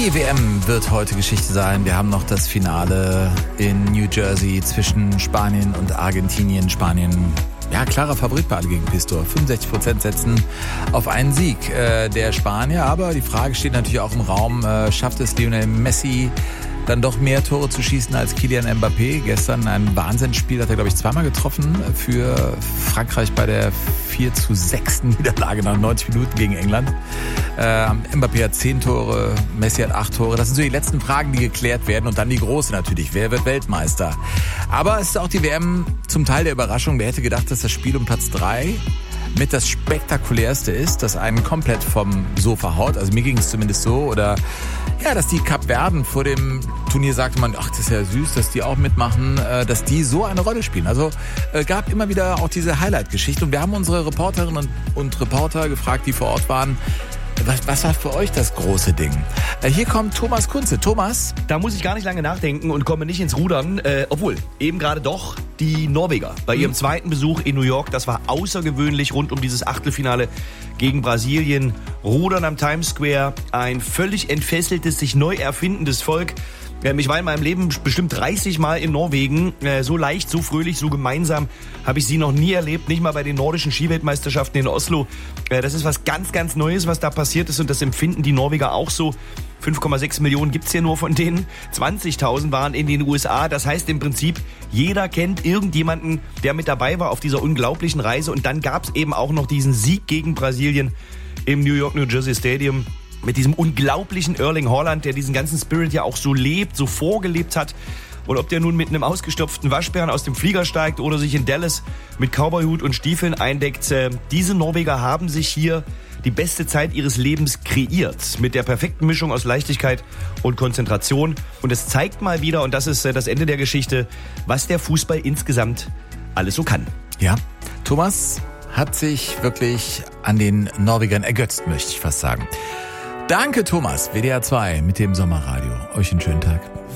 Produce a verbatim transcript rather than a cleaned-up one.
Die W M wird heute Geschichte sein. Wir haben noch das Finale in New Jersey zwischen Spanien und Argentinien. Spanien, ja, klarer Favorit bei alle gegen Pistor. fünfundsechzig Prozent setzen auf einen Sieg äh, der Spanier. Aber die Frage steht natürlich auch im Raum, äh, schafft es Lionel Messi dann doch mehr Tore zu schießen als Kylian Mbappé? Gestern ein Wahnsinnsspiel, hat er, glaube ich, zweimal getroffen für Frankreich bei der vier zu sechs Niederlage nach neunzig Minuten gegen England. Äh, Mbappé hat zehn Tore, Messi hat acht Tore. Das sind so die letzten Fragen, die geklärt werden. Und dann die große natürlich. Wer wird Weltmeister? Aber es ist auch die W M zum Teil der Überraschung. Wer hätte gedacht, dass das Spiel um Platz drei mit das spektakulärste ist, das einen komplett vom Sofa haut. Also mir ging es zumindest so. Oder ja, dass die Kapverden vor dem Turnier sagte man, ach, das ist ja süß, dass die auch mitmachen, äh, dass die so eine Rolle spielen. Also äh, gab immer wieder auch diese Highlight-Geschichte. Und wir haben unsere Reporterinnen und, und Reporter gefragt, die vor Ort waren, Was, was war für euch das große Ding? Äh, hier kommt Thomas Kunze. Thomas? Da muss ich gar nicht lange nachdenken und komme nicht ins Rudern. Äh, obwohl, eben gerade doch die Norweger. Bei ihrem zweiten Besuch in New York, das war außergewöhnlich rund um dieses Achtelfinale gegen Brasilien. Rudern am Times Square, ein völlig entfesseltes, sich neu erfindendes Volk. Ich war in meinem Leben bestimmt dreißig Mal in Norwegen. So leicht, so fröhlich, so gemeinsam habe ich sie noch nie erlebt. Nicht mal bei den nordischen Skiweltmeisterschaften in Oslo. Das ist was ganz, ganz Neues, was da passiert ist. Und das empfinden die Norweger auch so. fünf Komma sechs Millionen gibt's hier nur von denen. zwanzigtausend waren in den U S A. Das heißt im Prinzip, jeder kennt irgendjemanden, der mit dabei war auf dieser unglaublichen Reise. Und dann gab's eben auch noch diesen Sieg gegen Brasilien im New York, New Jersey Stadium. Mit diesem unglaublichen Erling Haaland, der diesen ganzen Spirit ja auch so lebt, so vorgelebt hat. Und ob der nun mit einem ausgestopften Waschbären aus dem Flieger steigt oder sich in Dallas mit Cowboyhut und Stiefeln eindeckt, äh, diese Norweger haben sich hier die beste Zeit ihres Lebens kreiert. Mit der perfekten Mischung aus Leichtigkeit und Konzentration. Und es zeigt mal wieder, und das ist äh, das Ende der Geschichte, was der Fußball insgesamt alles so kann. Ja, Thomas hat sich wirklich an den Norwegern ergötzt, möchte ich fast sagen. Danke, Thomas. W D R zwei mit dem Sommerradio. Euch einen schönen Tag.